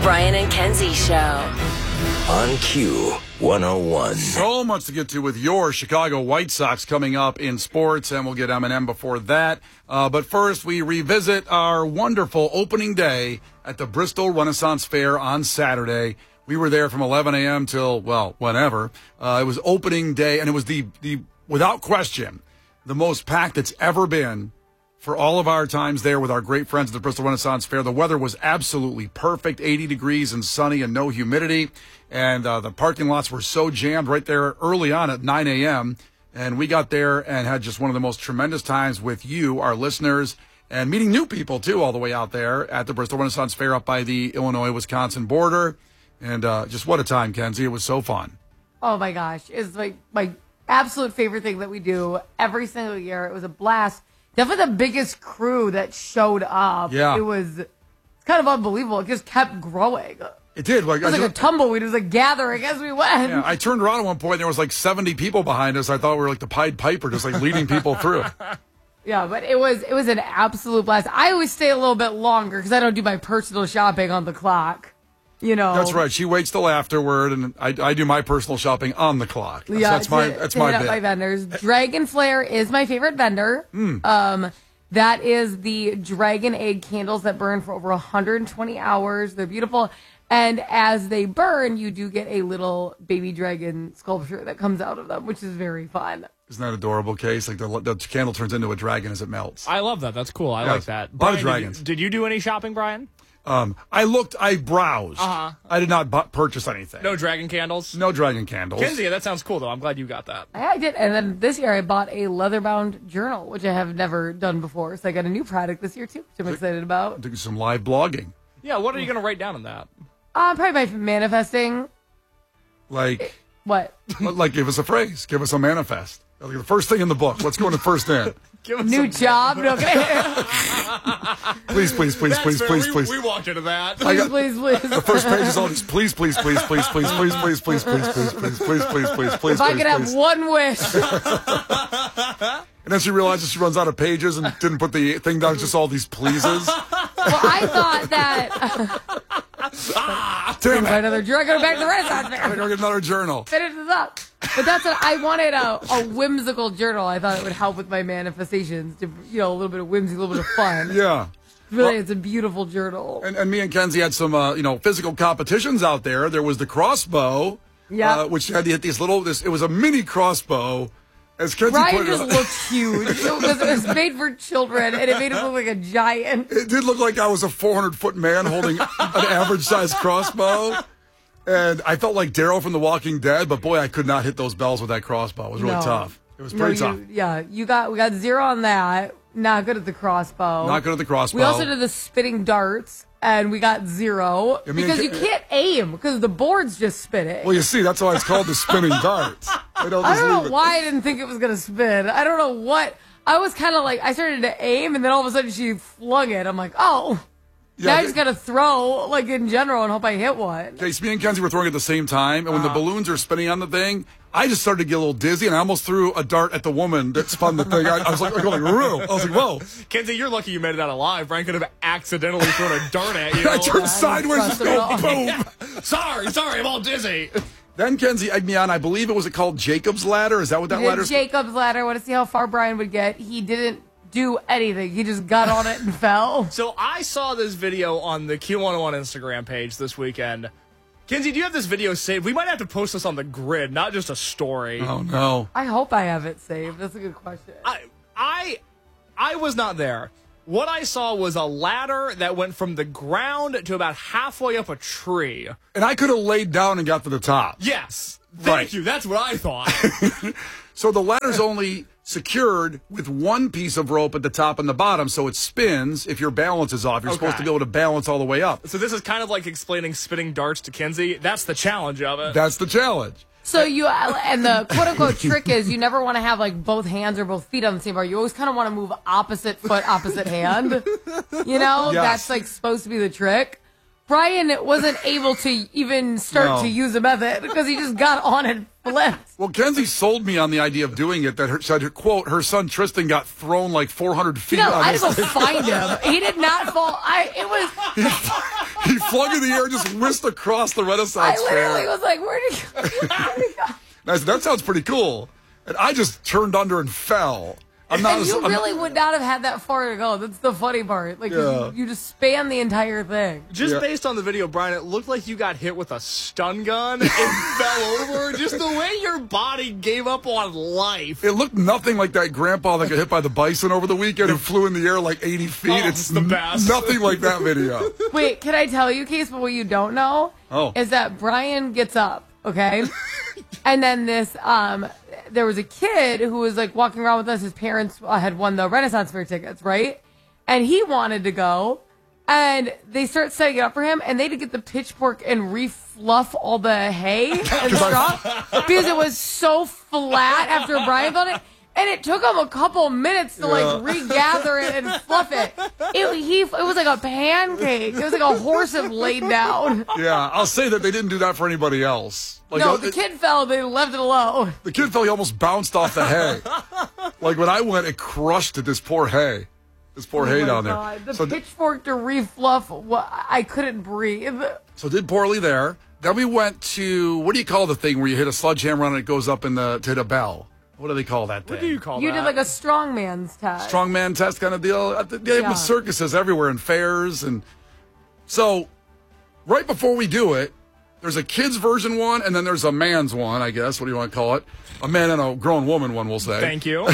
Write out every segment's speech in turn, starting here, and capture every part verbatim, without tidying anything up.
Brian and Kenzie Show. On Q one oh one. So much to get to with your Chicago White Sox coming up in sports, and we'll get M and M before that. Uh, but first, we revisit our wonderful opening day at the Bristol Renaissance Fair on Saturday. We were there from eleven a.m. till, well, whenever. Uh, it was opening day, and it was the, the without question, the most packed it's ever been for all of our times there with our great friends at the Bristol Renaissance Fair. The weather was absolutely perfect, eighty degrees and sunny and no humidity. And uh, the parking lots were so jammed right there early on at nine a.m. And we got there and had just one of the most tremendous times with you, our listeners, and meeting new people, too, all the way out there at the Bristol Renaissance Fair up by the Illinois-Wisconsin border. And uh, just what a time, Kenzie. It was so fun. Oh, my gosh. It's like my absolute favorite thing that we do every single year. It was a blast. Definitely the biggest crew that showed up. Yeah. It was it's kind of unbelievable. It just kept growing. It did. Like, it was I like just, a tumbleweed. It was a gathering as we went. Yeah, I turned around at one point, and there was like seventy people behind us. I thought we were like the Pied Piper, just like leading people through. Yeah, but it was it was an absolute blast. I always stay a little bit longer because I don't do my personal shopping on the clock. You know. That's right. She waits till afterward, and I, I do my personal shopping on the clock. That's, yeah, that's my to, that's to my hit up bit. my vendors. Dragon Flare is my favorite vendor. Mm. Um, that is the dragon egg candles that burn for over one hundred twenty hours. They're beautiful. And as they burn, you do get a little baby dragon sculpture that comes out of them, which is very fun. Isn't that adorable, Case? Like the, the candle turns into a dragon as it melts. I love that. That's cool. I Yes. like that. A lot of Brian, dragons. Did you, did you do any shopping, Brian? Um, I looked, I browsed. Uh-huh. I did not bu- purchase anything. No dragon candles? No dragon candles. Kenzie, that sounds cool, though. I'm glad you got that. Yeah, I did. And then this year I bought a leather-bound journal, which I have never done before. So I got a new product this year, too, which I'm excited about. Doing some live blogging. Yeah, what are you going to write down in that? Uh, probably my manifesting. Like, What? like, give us a phrase. Give us a manifest. Like the first thing in the book. Let's go in the first in. Give us New some- job. No, okay. Please, please, please, That's please, fair. please, we, please. We walked into that. I please, got- please, please. The first page is all these please, please, please, please, please, please, please, please, please, please, please, please, please, please, please, please. If I could have one wish. And then she realizes she runs out of pages and didn't put the thing down. It's just all these pleases. Well, I thought that. Damn Buy it! another journal. Go back to the Renaissance I Fair. gotta get another journal. Finish this up. But that's what I wanted a, a whimsical journal. I thought it would help with my manifestations. To, you know, a little bit of whimsy, a little bit of fun. Yeah. Really, Well- it's a beautiful journal. And, and me and Kenzie had some, uh, you know, physical competitions out there. There was the crossbow, Yeah. uh, which had to hit these little. This it was a mini crossbow. As Kenzie Brian pointed just out, looks huge because it was made for children and it made him look like a giant. it did look like I was a four hundred foot man holding an average sized crossbow. And I felt like Daryl from The Walking Dead, but boy, I could not hit those bells with that crossbow. It was really No. tough. It was No, pretty you- tough. Yeah, you got we got zero on that. Not good at the crossbow. Not good at the crossbow. We also did the spitting darts, and we got zero I mean, because it you ca- can't aim because the board's just spinning. Well, you see, that's why it's called the spinning darts. They don't I just don't leave know it. why I didn't think it was gonna spin. I don't know what. I was kind of like I started to aim, and then all of a sudden she flung it. I'm like, oh, Yeah, now I they- just gotta throw like in general and hope I hit one. Okay, so me and Kenzie were throwing at the same time, and when Uh-huh. the balloons are spinning on the thing, I just started to get a little dizzy, and I almost threw a dart at the woman that spun the thing. I, I was like, going, "Whoa!" I was like, "Whoa!" Kenzie, you're lucky you made it out alive. Brian could have accidentally thrown a dart at you. I turned sideways and trust it at go all. boom. Sorry, sorry, I'm all dizzy. Then Kenzie egged me on. I believe it was it called Jacob's Ladder. Is that what that Did ladder? Jacob's ladder. I want to see how far Brian would get. He didn't do anything. He just got on it and fell. So I saw this video on the Q one oh one Instagram page this weekend. Kenzie, do you have this video saved? We might have to post this on the grid, not just a story. Oh no! I hope I have it saved. That's a good question. I, I, I was not there. What I saw was a ladder that went from the ground to about halfway up a tree. And I could have laid down and got to the top. Yes. Thank Right. you. That's what I thought. So the ladder's only secured with one piece of rope at the top and the bottom, so it spins if your balance is off. You're supposed Okay. to be able to balance all the way up. So this is kind of like explaining spinning darts to Kenzie. That's the challenge of it. That's the challenge. So you and the quote unquote trick is you never want to have like both hands or both feet on the same bar. You always kind of want to move opposite foot, opposite hand. You know, Yes. that's like supposed to be the trick. Brian wasn't able to even start No. to use a method because he just got on and flipped. Well, Kenzie sold me on the idea of doing it. That her said, her, quote, her son Tristan got thrown like four hundred feet. No, on I had this to go thing. find him. He did not fall. I it was He flung in the air, just whisked across the I Renaissance literally Fair. was like, where did you where did you go? And I said, that sounds pretty cool. And I just turned under and fell. I'm not. And as- you I'm- really would not have had that far to go. That's the funny part. Like, Yeah. you, you just span the entire thing. Just Yeah. based on the video, Brian, it looked like you got hit with a stun gun and fell over. Just the way your body gave up on life. It looked nothing like that grandpa that got hit by the bison over the weekend who flew in the air like eighty feet. Oh, it's the best. nothing like that video. Wait, can I tell you, Case, but what you don't know Oh. is that Brian gets up, okay? And then this, um, there was a kid who was like walking around with us. His parents uh, had won the Renaissance Fair tickets, right? And he wanted to go. And they start setting it up for him, and they had to get the pitchfork and refluff all the hay and straw because it was so flat after Brian felt it. And it took him a couple minutes to like regather it and fluff it. It, he, it was like a pancake. It was like a horse had laid down. Yeah, I'll say that they didn't do that for anybody else. Like, No, uh, the it- kid fell. They left it alone. The kid fell. He almost bounced off the hay. Like when I went, it crushed at this poor hay. This poor hay Oh my down there. God. The So, pitchfork to refluff. What, I couldn't breathe. so did poorly there. Then we went to, what do you call the thing where you hit a sledgehammer on it, it goes up in the to the bell? What do they call that thing? What do you call You that? did like a strongman's test. Strongman test kind of deal. Uh, They have Yeah. circuses everywhere and fairs. And so right before we do it, there's a kid's version one, and then there's a man's one, I guess. What do you want to call it? A man and a grown woman one, we'll say. Thank you.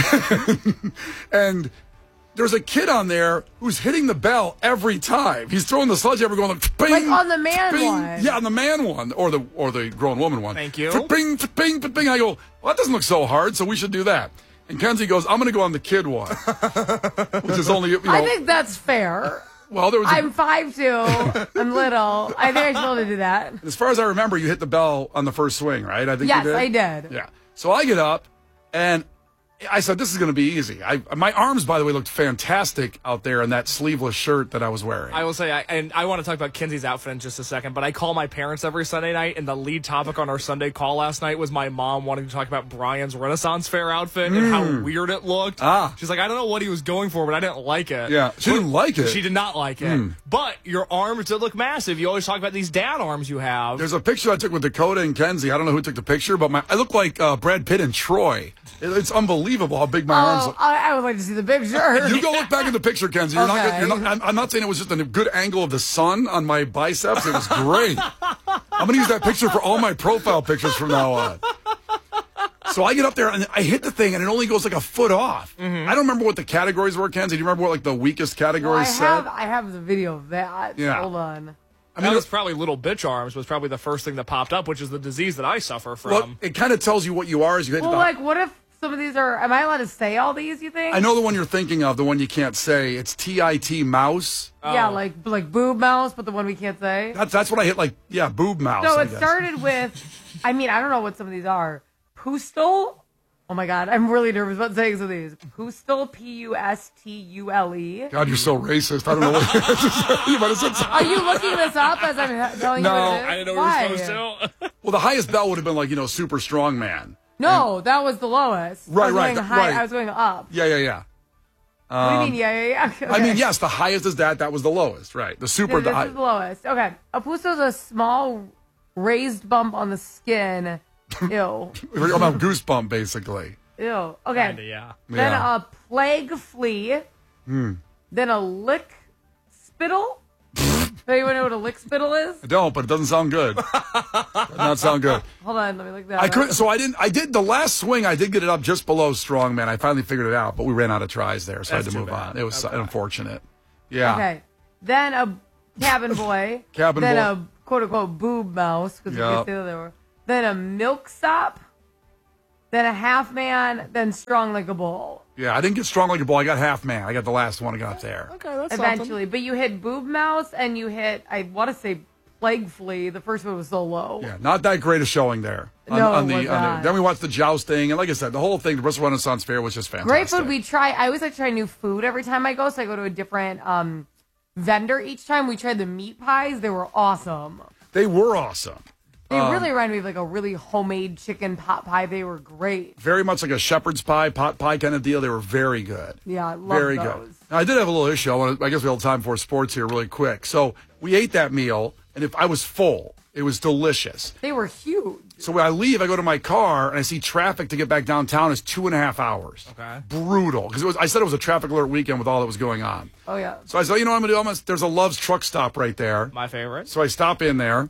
And there's a kid on there who's hitting the bell every time. He's throwing the sledgehammer going like, bing, Like on the man bing. one. Yeah, on the man one, or the or the grown woman one. Thank you. Bing, bing, bing. I go, well, that doesn't look so hard, so we should do that. And Kenzie goes, I'm going to go on the kid one, which is only, you know, I think that's fair. well, there was, a, I'm five two. I'm little. I think I should be able to do that. as far as I remember, you hit the bell on the first swing, right? I think Yes, you did. I did. Yeah. So I get up, and I said, this is going to be easy. I, my arms, by the way, looked fantastic out there in that sleeveless shirt that I was wearing. I will say, I, and I want to talk about Kenzie's outfit in just a second, but I call my parents every Sunday night, and the lead topic on our Sunday call last night was my mom wanting to talk about Brian's Renaissance Fair outfit and how weird it looked. Ah. She's like, I don't know what he was going for, but I didn't like it. Yeah, she didn't like it. She did not like it. But your arms did look massive. You always talk about these dad arms you have. There's a picture I took with Dakota and Kenzie. I don't know who took the picture, but my I look like uh, Brad Pitt and Troy. It, it's unbelievable how big my arms Oh, look. I, I would like to see the picture. You go look back at the picture, Kenzie. You're not Okay. gonna, you're not, I'm, I'm not saying it was just a good angle of the sun on my biceps. It was great. I'm going to use that picture for all my profile pictures from now on. So I get up there and I hit the thing and it only goes like a foot off. Mm-hmm. I don't remember what the categories were, Kenzie. Do you remember what like the weakest category Well, I said? have, I have the video of that. Yeah. Hold on. I that mean, was probably little bitch arms was probably the first thing that popped up, which is the disease that I suffer from. well, it kind of tells you what you are as you hit Well, the. like, what if some of these are, am I allowed to say all these, you think? I know the one you're thinking of, the one you can't say. It's T I T mouse. Yeah, like like boob mouse, but the one we can't say. That's that's what I hit. Like yeah, boob mouse. So I it guess. started with, I mean, I don't know what some of these are. Pustel. Oh my God, I'm really nervous about saying some of these. Pustel, P U S T U L E. God, you're so racist. I don't know what you might have said. something. Are you looking this up as I'm telling No, you what it is? I didn't know Why? we were supposed to. Well, the highest bell would have been like you know super strong man. No, that was the lowest. Right, I was right, going th- high, right. I was going up. Yeah, yeah, yeah. what do you mean, yeah, yeah, yeah? Okay. I mean, yes, the highest is that. That was the lowest, right? The super. This, the this high, is the lowest. Okay. A pusto is a small raised bump on the skin. Ew. we're talking about goosebump, basically. Ew. Okay. Kinda, yeah. Then Yeah. a plague flea. Then a lick spittle. Do you want to know what a lick spittle is? I don't, but it doesn't sound good. Does not sound good. Hold on, let me look that I up. couldn't. So I didn't. I did the last swing. I did get it up just below strongman. I finally figured it out, but we ran out of tries there, so I That's had to too move bad. on. It was Okay. unfortunate. Yeah. Okay. Then a cabin boy. Cabin then boy. a quote unquote boob mouse because Yep. we get the other one. Then a milksop. Then a half man. Then strong like a bull. Yeah, I didn't get strong like a bull. I got half man. I got the last one. I got up there. Okay, that's Eventually, but you hit boob mouse and you hit. I want to say plague flea. The first one was so low. Yeah, not that great a showing there. On, No, on it the, was on the, not. then we watched the jousting, and like I said, the whole thing, the Bristol Renaissance Fair was just fantastic. Great food. We try. I always like to try new food every time I go. So I go to a different um, vendor each time. We tried the meat pies. They were awesome. They were awesome. They Um, really reminded me of like a really homemade chicken pot pie. They were great. Very much like a shepherd's pie, pot pie kind of deal. They were very good. Yeah, I love Very those. good. Now, I did have a little issue. I, wanna, I guess we have time for sports here really quick. So we ate that meal, and if I was full, it was delicious. They were huge. So when I leave, I go to my car, and I see traffic to get back downtown is two and a half hours. Okay. Brutal. Because I said it was a traffic alert weekend with all that was going on. Oh, yeah. So I said, you know what I'm going to do? I'm gonna, there's a Love's truck stop right there. My favorite. So I stop in there.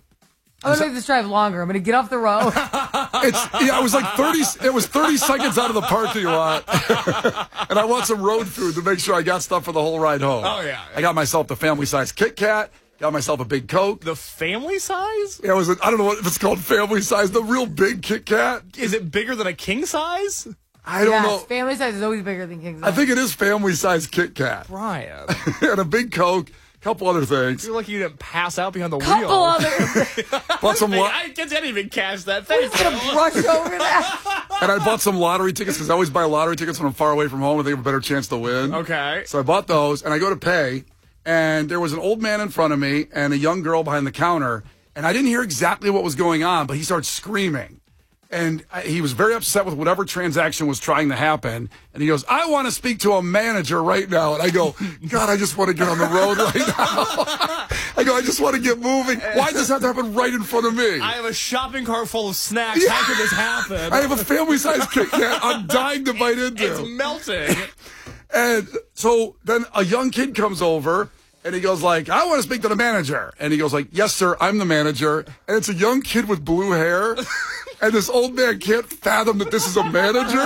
I'm going to make this drive longer. I'm going to get off the road. It's yeah, it was like thirty. It was thirty seconds out of the parking lot, and I want some road food to make sure I got stuff for the whole ride home. Oh, yeah. I got myself the family size Kit Kat. Got myself a big Coke. The family size? Yeah, it was. A, I don't know what if it's called family size. The real big Kit Kat. Is it bigger than a king size? I don't yes, know. family size is always bigger than king size. I think it is family size Kit Kat. Brian. And a big Coke. A couple other things. You're lucky you didn't pass out behind the Couple wheel. Bought other. some. Hey, Lo- I didn't even catch that. I'm Thank just going to you. brush over that. and I bought some lottery tickets because I always buy lottery tickets when I'm far away from home. I think I have a better chance to win. Okay. So I bought those, and I go to pay, and there was an old man in front of me and a young girl behind the counter, and I didn't hear exactly what was going on, but he started screaming. And I, he was very upset with whatever transaction was trying to happen. And he goes, I want to speak to a manager right now. And I go, God, I just want to get on the road right now. I go, I just want to get moving. Why does this have to happen right in front of me? I have a shopping cart full of snacks. How could this happen? I have a family-sized Kit Kat I'm dying to bite into. It's melting. And so then a young kid comes over, and he goes like, I want to speak to the manager. And he goes like, yes, sir, I'm the manager. And it's a young kid with blue hair. And this old man can't fathom that this is a manager.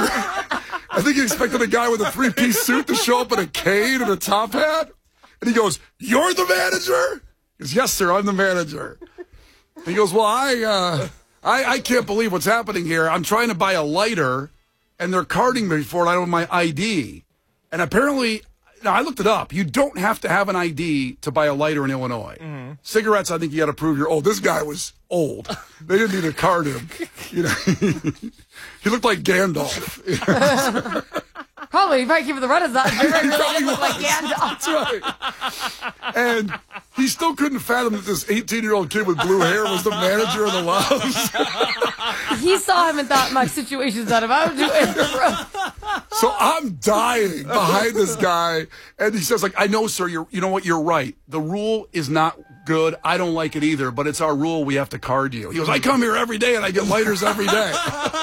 I think he expected a guy with a three-piece suit to show up in a cane and a top hat. And he goes, you're the manager? He goes, yes, sir, I'm the manager. And he goes, well, I, uh, I, I can't believe what's happening here. I'm trying to buy a lighter, and they're carding me for it. I don't have my I D. And apparently, now I looked it up. You don't have to have an I D to buy a lighter in Illinois. Mm-hmm. Cigarettes, I think you got to prove you're old. This guy was old. They didn't need to card him. You know, he looked like Gandalf. Probably, if I keep the Renaissance, He it really probably did look like was. Gandalf. That's right. And he still couldn't fathom that this eighteen-year-old kid with blue hair was the manager of the Loves. He saw him and thought, my situation's not about to improve. So I'm dying behind this guy, and he says, like, I know, sir, you're, you know what, you're right. The rule is not good. I don't like it either, but it's our rule. We have to card you. He goes, I come here every day, and I get lighters every day.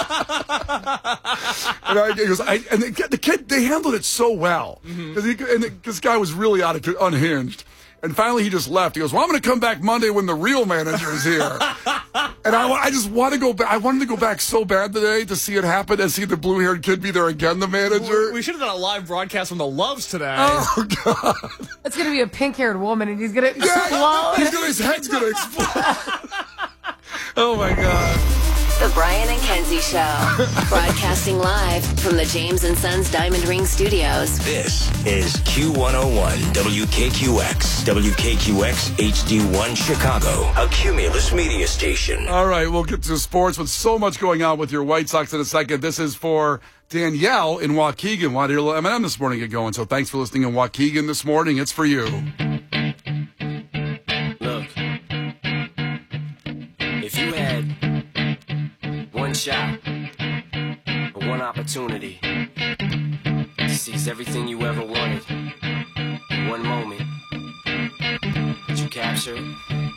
and I, he goes, I, and the, the kid, they handled it so well. Mm-hmm. He, and the, this guy was really out of unhinged. And finally, he just left. He goes, well, I'm going to come back Monday when the real manager is here. And I, I just want to go back. I wanted to go back so bad today to see it happen and see the blue-haired kid be there again, the manager. We should have done a live broadcast from the Loves today. Oh, God. It's going to be a pink-haired woman, and he's going to Yeah, explode. he's gonna, his head's going to explode. Oh, my God. The Brian and Kenzie Show. Broadcasting live from the James and Sons Diamond Ring Studios. This is Q one oh one W K Q X, W K Q X H D one Chicago, a Cumulus media station. All right, we'll get to sports with so much going on with your White Sox in a second. This is for Danielle in Waukegan. Wanted your little M and M this morning get going, so thanks for listening in Waukegan this morning. It's for you. Look, if you had one shot or one opportunity to seize everything you ever wanted in one moment, would you capture it?